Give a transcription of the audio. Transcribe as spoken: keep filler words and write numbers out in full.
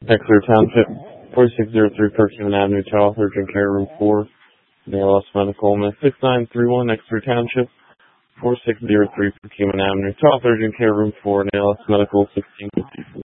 Exeter Township, forty-six oh three Perkins Avenue, Child Urgent Care Room four, A L S Medical, six nine three one, Exeter Township, forty-six oh three Perkins Avenue, Child Urgent Care Room four, A L S Medical, sixteen fifty-four.